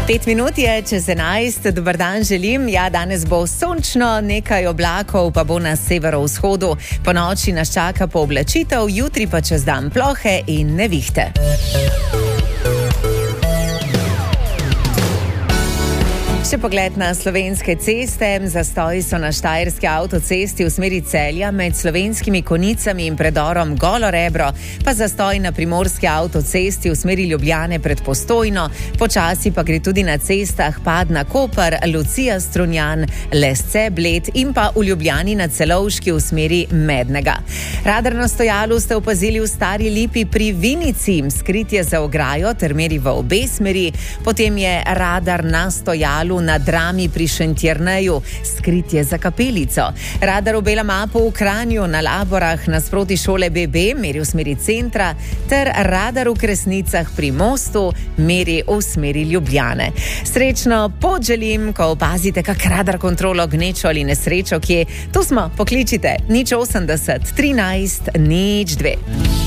5 minut je čez 11, dober dan želim. Ja, danes bo sončno, nekaj oblakov pa bo na severovzhodu. Po noči nas čaka pooblačitev, jutri pa čez dan plohe in nevihte. Še pogled na slovenske ceste. Zastoji so na štajerski avtocesti v smeri Celja med Slovenskimi Konicami in predorom Golo Rebro, pa zastoj na primorski avtocesti v smeri Ljubljane pred Postojno, počasi pa gre tudi na cestah Padna-Koper, Lucija-Strunjan, Lesce-Bled in pa v Ljubljani na Celovški v smeri Mednega. Radar na stojalu ste opazili v Stari Lipi pri Vinici, skrit je za ograjo ter meri v obe smeri, potem je radar na stojalu na Drami pri Šentjerneju, skrit je za Kapelico. Radar v Belem Apu v Kranju na Laborah nasproti šole BB meri v smeri centra, ter radar v Kresnicah pri Mostu meri v smeri Ljubljane. Srečno pot želim, ko opazite kak radar kontrolo, gnečo ali nesrečo, kje tu smo, pokličite 080 13 02.